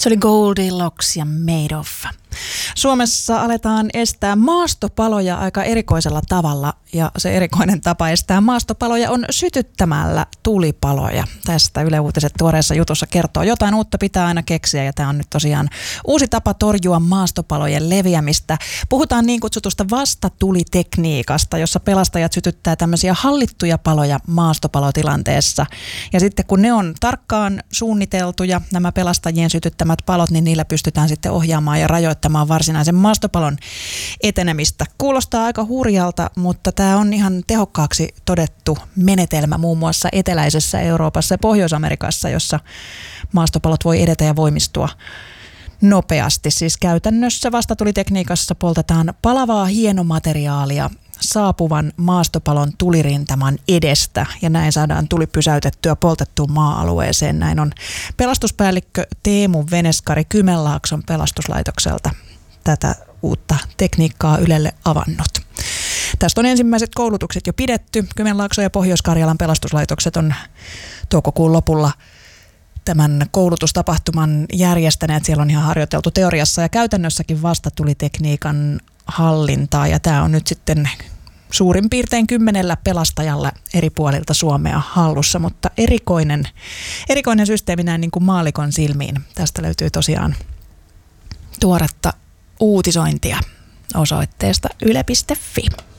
Se oli Goldilocks ja Made of. Suomessa aletaan estää maastopaloja aika erikoisella tavalla, ja se erikoinen tapa estää maastopaloja on sytyttämällä tulipaloja. Tästä Yle Uutiset tuoreessa jutussa kertoo. Jotain uutta pitää aina keksiä, ja tämä on nyt tosiaan uusi tapa torjua maastopalojen leviämistä. Puhutaan niin kutsutusta vastatulitekniikasta, jossa pelastajat sytyttää tämmöisiä hallittuja paloja maastopalotilanteessa. Ja sitten kun ne on tarkkaan suunniteltuja, nämä pelastajien sytyttämät palot, niin niillä pystytään sitten ohjaamaan ja rajoittamaan varsinaisen maastopalon etenemistä. Kuulostaa aika hurjalta, mutta tämä on ihan tehokkaaksi todettu menetelmä muun muassa eteläisessä Euroopassa ja Pohjois-Amerikassa, jossa maastopalot voi edetä ja voimistua nopeasti. Siis käytännössä vastatulitekniikassa poltetaan palavaa hienomateriaalia saapuvan maastopalon tulirintaman edestä, ja näin saadaan tuli pysäytettyä poltettuun maa-alueeseen. Näin on pelastuspäällikkö Teemu Veneskari Kymenlaakson pelastuslaitokselta tätä uutta tekniikkaa Ylelle avannut. Tästä on ensimmäiset koulutukset jo pidetty. Kymenlaakson ja Pohjois-Karjalan pelastuslaitokset on toukokuun lopulla tämän koulutustapahtuman järjestäneet. Siellä on ihan harjoiteltu teoriassa ja käytännössäkin vastatulitekniikan hallintaa, ja tämä on nyt sitten suurin piirtein 10 pelastajalla eri puolilta Suomea hallussa, mutta erikoinen systeemi näin niin kuin maallikon silmiin. Tästä löytyy tosiaan tuoretta uutisointia osoitteesta yle.fi.